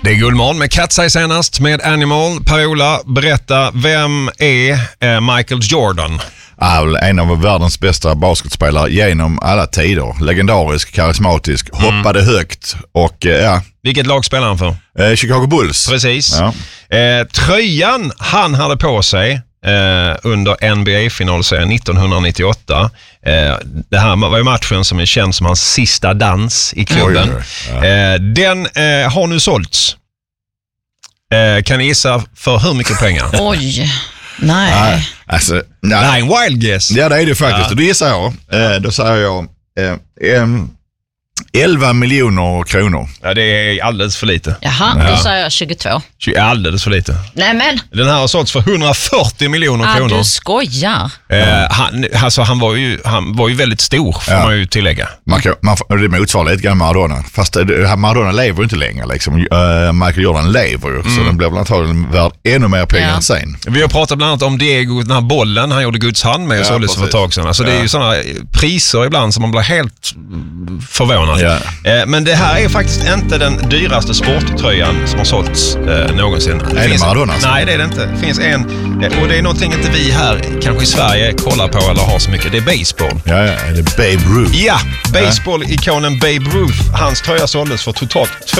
Det är Guldmorgon med Katsaj senast med Animal. Per-Ola, berätta, vem är Michael Jordan? En av världens bästa basketspelare genom alla tider. Legendarisk, karismatisk, hoppade högt och ja. Vilket lag spelar han för? Chicago Bulls. Precis. Ja. Tröjan han hade på sig under NBA-finalserien 1998. Det här var ju matchen som är känd som hans sista dans i klubben. Ja. Den har nu sålts. Kan ni gissa för hur mycket pengar? Oj, nej. Alltså, Nej, en wild guess. Ja, det är det faktiskt. Ja. Då gissar jag. Då säger jag 11 miljoner kronor. Ja, det är alldeles för lite. Jaha, då säger jag 22. Alldeles för lite. Nej men. Den här har sålts för 140 miljoner kronor. Du skojar. Han var ju väldigt stor, får man ju tillägga. Det motsvarar lite grann Maradona. Fast Maradona lever inte längre. Liksom. Michael Jordan lever ju. Så den blev väl antagligen värd ännu mer pengar än sen. Vi har pratat bland annat om Diego, den här bollen han gjorde Guds hand med och såldes för ett tag sedan. Alltså det är ju sådana priser ibland som man blir helt förvånad. Ja. Men det här är faktiskt inte den dyraste sporttröjan som har sålts någonsin. Är det Maradona? Nej, det är det inte. Det finns en, och det är någonting inte vi här kanske i Sverige kollar på eller har så mycket. Det är baseball. Ja, är det Babe Ruth? Ja, baseball-ikonen Babe Ruth. Hans tröja såldes för totalt